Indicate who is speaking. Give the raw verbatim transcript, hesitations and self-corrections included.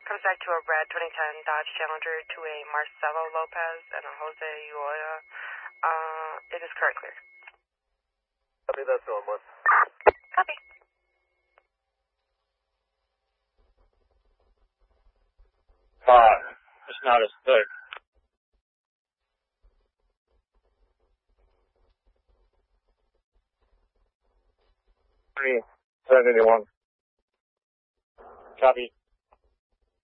Speaker 1: Comes back to a red twenty ten Dodge Challenger to a Marcelo Lopez and a Jose Uoya. Uh, it is current clear.
Speaker 2: Copy that, so one.
Speaker 1: Copy.
Speaker 3: Five. It's not as thick. Three. seven eighty-one. Copy.